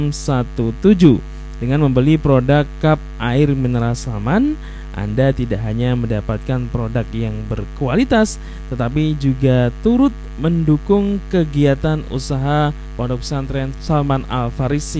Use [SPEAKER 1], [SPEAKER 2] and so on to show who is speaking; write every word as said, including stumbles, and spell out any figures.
[SPEAKER 1] satu tujuh. Dengan membeli produk cup air mineral Salman, Anda tidak hanya mendapatkan produk yang berkualitas, tetapi juga turut mendukung kegiatan usaha Pondok Pesantren Salman Al Farisi.